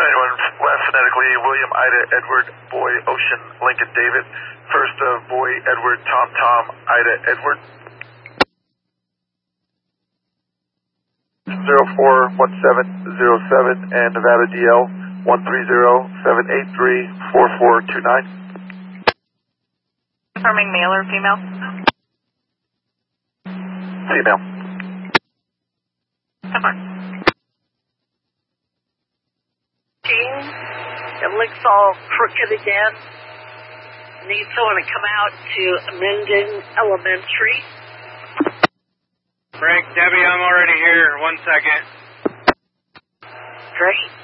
91 West, phonetically, William, Ida, Edward, Boy, Ocean, Lincoln, David. First of Boy, Edward, Tom, Tom, Ida, Edward. 041707 and Nevada DL 130-783-4429. Confirming male or female? Female. Confirm. It looks all crooked again. Need someone to come out to Minden Elementary. Frank, Debbie, I'm already here. 1 second. Great.